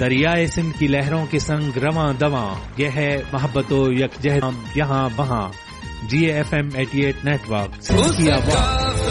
दरियाए सिंध की लहरों के संग रवां दवां, यह है मोहब्बतो यकजहत यहाँ वहाँ। GFM 88 नेटवर्क, सिंध की आवाज़।